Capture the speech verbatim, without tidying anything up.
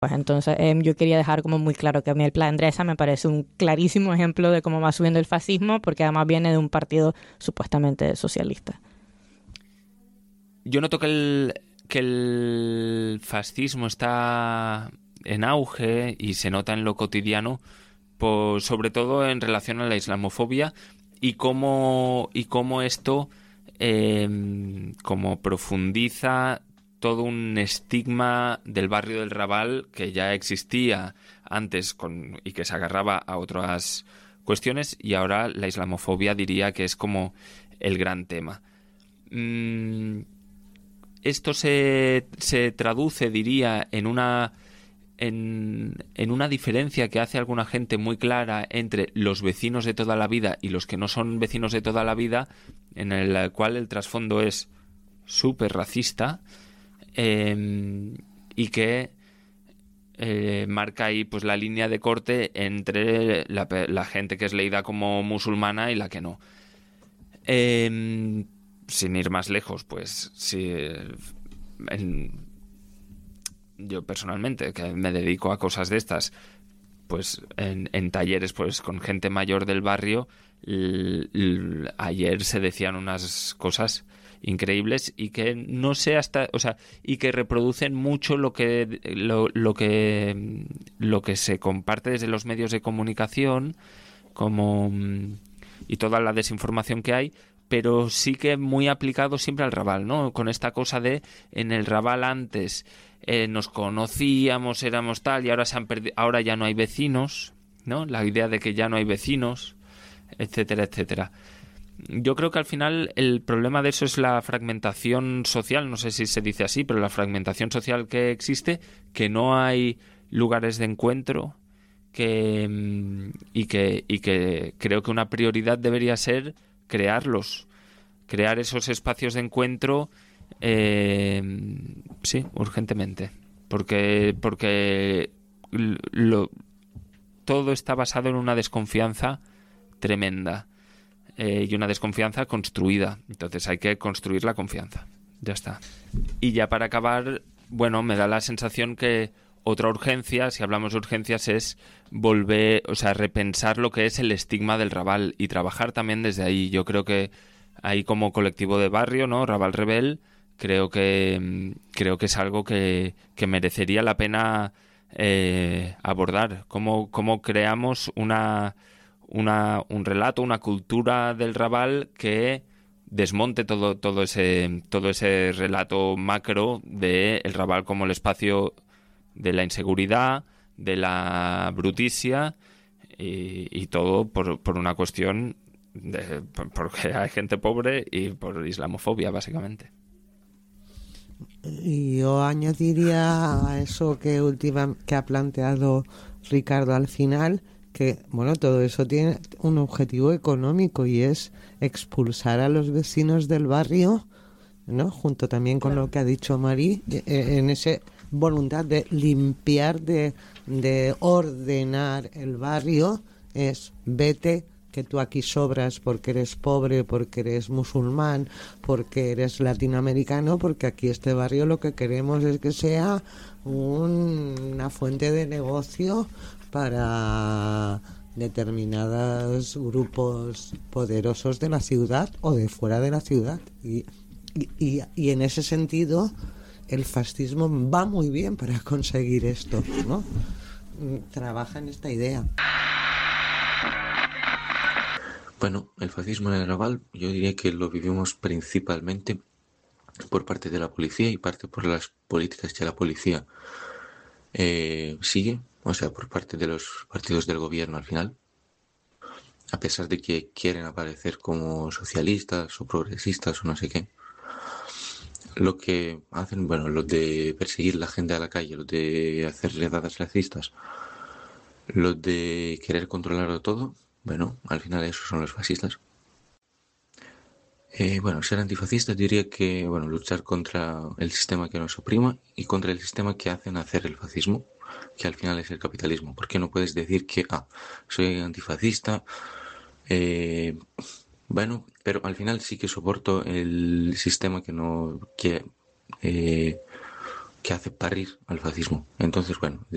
Pues entonces eh, yo quería dejar como muy claro que a mí el Plan Andresa me parece un clarísimo ejemplo de cómo va subiendo el fascismo, porque además viene de un partido supuestamente socialista. Yo noto que el, que el fascismo está en auge y se nota en lo cotidiano, pues, sobre todo en relación a la islamofobia y cómo, y cómo esto eh, como profundiza todo un estigma del barrio del Raval que ya existía antes con, y que se agarraba a otras cuestiones, y ahora la islamofobia diría que es como el gran tema. Mm, esto se, se traduce, diría, en una en, en una diferencia que hace alguna gente muy clara entre los vecinos de toda la vida y los que no son vecinos de toda la vida, en el cual el trasfondo es súper racista, eh, y que eh, marca ahí pues la línea de corte entre la, la gente que es leída como musulmana y la que no. Eh, sin ir más lejos, pues si en, yo personalmente, que me dedico a cosas de estas, pues en, en talleres pues con gente mayor del barrio, l, l, ayer se decían unas cosas increíbles y que no sé hasta, o sea, y que reproducen mucho lo que lo, lo que lo que se comparte desde los medios de comunicación, como y toda la desinformación que hay, pero sí que muy aplicado siempre al Raval, ¿no? Con esta cosa de en el Raval antes eh, nos conocíamos, éramos tal, y ahora se han perdido, ahora ya no hay vecinos, ¿no? La idea de que ya no hay vecinos, etcétera, etcétera. Yo creo que al final el problema de eso es la fragmentación social, no sé si se dice así, pero la fragmentación social que existe, que no hay lugares de encuentro, que y que y que creo que una prioridad debería ser crearlos, crear esos espacios de encuentro, eh, sí, urgentemente, porque porque lo, todo está basado en una desconfianza tremenda, eh, y una desconfianza construida. Entonces hay que construir la confianza. Ya está. Y ya para acabar, bueno, me da la sensación que otra urgencia, si hablamos de urgencias, es volver, o sea, repensar lo que es el estigma del Raval y trabajar también desde ahí. Yo creo que ahí como colectivo de barrio, ¿no? Raval Rebel, creo que creo que es algo que, que merecería la pena eh, abordar. Cómo, cómo creamos una, una un relato, una cultura del Raval que desmonte todo todo ese todo ese relato macro de el Raval como el espacio de la inseguridad, de la bruticia y, y todo por, por una cuestión de, porque hay gente pobre y por islamofobia, básicamente. Y yo añadiría a eso que última, que ha planteado Ricardo al final, que bueno, todo eso tiene un objetivo económico y es expulsar a los vecinos del barrio, ¿no? Junto también con lo que ha dicho Mari, en ese voluntad de limpiar, de, de ordenar el barrio, es vete, que tú aquí sobras porque eres pobre, porque eres musulmán, porque eres latinoamericano, porque aquí este barrio lo que queremos es que sea un, una fuente de negocio para determinados grupos poderosos de la ciudad o de fuera de la ciudad. Y, y, y en ese sentido el fascismo va muy bien para conseguir esto, ¿no? Trabaja en esta idea. Bueno, el fascismo en el Raval yo diría que lo vivimos principalmente por parte de la policía y parte por las políticas que la policía eh, sigue, o sea, por parte de los partidos del gobierno al final, a pesar de que quieren aparecer como socialistas o progresistas o no sé qué. Lo que hacen, bueno, los de perseguir la gente a la calle, los de hacer redadas racistas, los de querer controlarlo todo, bueno, al final esos son los fascistas. Eh, bueno, ser antifascista diría que, bueno, luchar contra el sistema que nos oprima y contra el sistema que hace nacer el fascismo, que al final es el capitalismo. ¿Por qué no puedes decir que, ah, soy antifascista, eh, bueno, pero al final sí que soporto el sistema que no, que, eh, que hace parir al fascismo? Entonces, bueno,